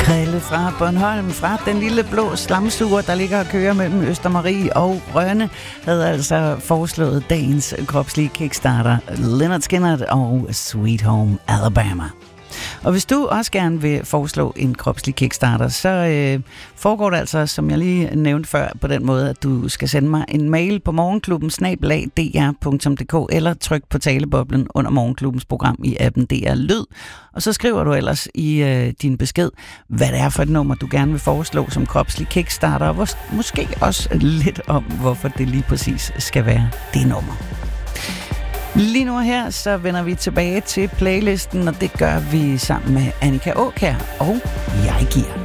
Krille fra Bornholm, fra den lille blå slamsuger, der ligger og kører mellem Østermarie og Rønne, havde altså foreslået dagens kropslige kickstarter, Lynyrd Skynyrd og Sweet Home Alabama. Og hvis du også gerne vil foreslå en kropslig kickstarter, så foregår det altså, som jeg lige nævnte før, på den måde, at du skal sende mig en mail på morgenklubben@dr.dk eller tryk på taleboblen under Morgenklubbens program i appen DR Lyd. Og så skriver du ellers i din besked, hvad det er for et nummer, du gerne vil foreslå som kropslig kickstarter, og måske også lidt om, hvorfor det lige præcis skal være det nummer. Lige nu her, så vender vi tilbage til playlisten, og det gør vi sammen med Annika Aakjær og Jeg Giver.